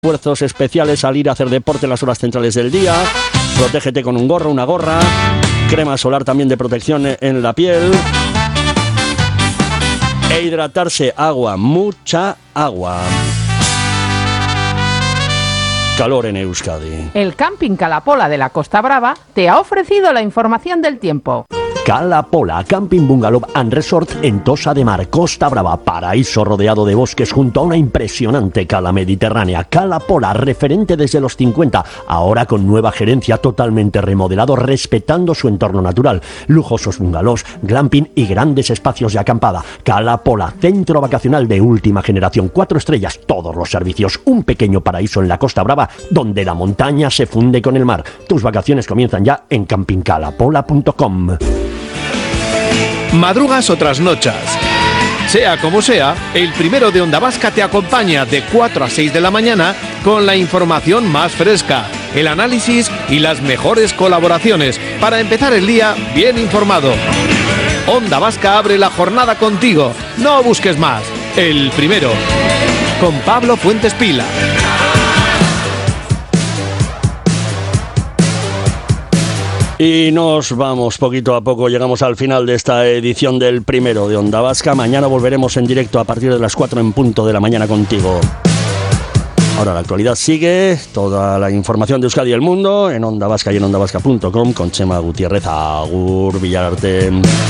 Esfuerzos especiales al ir a hacer deporte en las horas centrales del día. Protégete con un gorro, una gorra. Crema solar también de protección en la piel. E hidratarse, agua, mucha agua. Calor en Euskadi. El Camping Cala-Pola de la Costa Brava te ha ofrecido la información del tiempo. Cala-Pola, Camping Bungalow and Resort en Tossa de Mar, Costa Brava, paraíso rodeado de bosques junto a una impresionante cala mediterránea. Cala-Pola, referente desde los 50, ahora con nueva gerencia, totalmente remodelado, respetando su entorno natural. Lujosos bungalows, glamping y grandes espacios de acampada. Cala-Pola, centro vacacional de última generación, 4 estrellas, todos los servicios, un pequeño paraíso en la Costa Brava, donde la montaña se funde con el mar. Tus vacaciones comienzan ya en campingcalapola.com. Madrugas o trasnochas. Sea como sea, el primero de Onda Vasca te acompaña de 4 a 6 de la mañana con la información más fresca, el análisis y las mejores colaboraciones para empezar el día bien informado. Onda Vasca abre la jornada contigo. No busques más. El primero. Con Pablo Fuentes Pila. Y nos vamos poquito a poco, llegamos al final de esta edición del primero de Onda Vasca. Mañana volveremos en directo a partir de las 4 en punto de la mañana contigo. Ahora la actualidad sigue, toda la información de Euskadi y el mundo en Onda Vasca y en ondavasca.com con Chema Gutiérrez. Agur, Villararte.